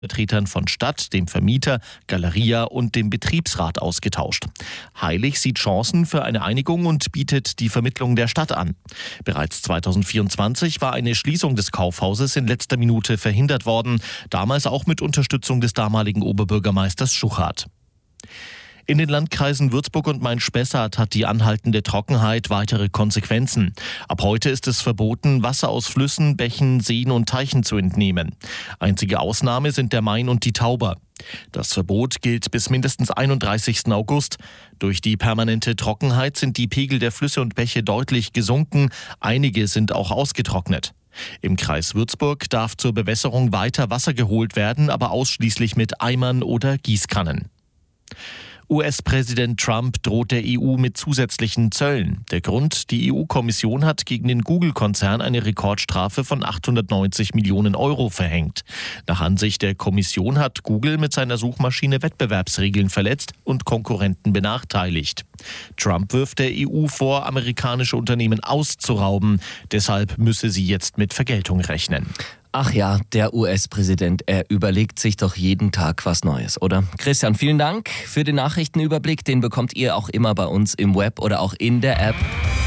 Vertretern von Stadt, dem Vermieter, Galeria und dem Betriebsrat ausgetauscht. Heilig sieht Chancen für eine Einigung und bietet die Vermittlung der Stadt an. Bereits 2024 war eine Schließung des Kaufhauses in letzter Minute verhindert worden, damals auch mit Unterstützung des damaligen Oberbürgermeisters Schuchart. In den Landkreisen Würzburg und Main-Spessart hat die anhaltende Trockenheit weitere Konsequenzen. Ab heute ist es verboten, Wasser aus Flüssen, Bächen, Seen und Teichen zu entnehmen. Einzige Ausnahme sind der Main und die Tauber. Das Verbot gilt bis mindestens 31. August. Durch die permanente Trockenheit sind die Pegel der Flüsse und Bäche deutlich gesunken. Einige sind auch ausgetrocknet. Im Kreis Würzburg darf zur Bewässerung weiter Wasser geholt werden, aber ausschließlich mit Eimern oder Gießkannen. US-Präsident Trump droht der EU mit zusätzlichen Zöllen. Der Grund: die EU-Kommission hat gegen den Google-Konzern eine Rekordstrafe von 890 Millionen Euro verhängt. Nach Ansicht der Kommission hat Google mit seiner Suchmaschine Wettbewerbsregeln verletzt und Konkurrenten benachteiligt. Trump wirft der EU vor, amerikanische Unternehmen auszurauben. Deshalb müsse sie jetzt mit Vergeltung rechnen. Ach ja, der US-Präsident, er überlegt sich doch jeden Tag was Neues, oder? Christian, vielen Dank für den Nachrichtenüberblick. Den bekommt ihr auch immer bei uns im Web oder auch in der App.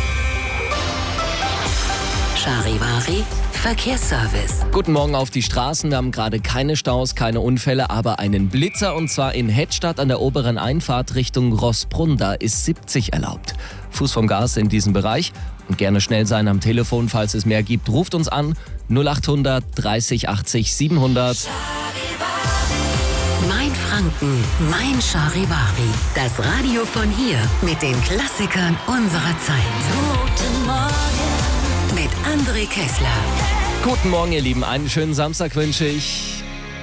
Charivari Verkehrsservice. Guten Morgen auf die Straßen. Wir haben gerade keine Staus, keine Unfälle, aber einen Blitzer, und zwar in Hettstadt an der oberen Einfahrt Richtung Rossbrunn. Da ist 70 erlaubt. Fuß vom Gas in diesem Bereich. Und gerne schnell sein am Telefon, falls es mehr gibt. Ruft uns an 0800 30 80 700. Mein Franken, mein Charivari. Das Radio von hier mit den Klassikern unserer Zeit. Guten Morgen mit André Kessler. Guten Morgen, ihr Lieben. Einen schönen Samstag wünsche ich.